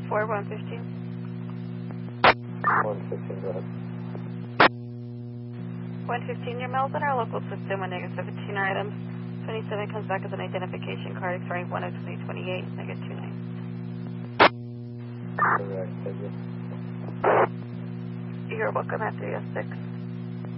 4, 115. 115, go ahead. 115, your mail's in our local system when negative 17 are items. 27 comes back as an identification card expiring 1 of 2028, negative 29. Correct, thank you. You're welcome at 306.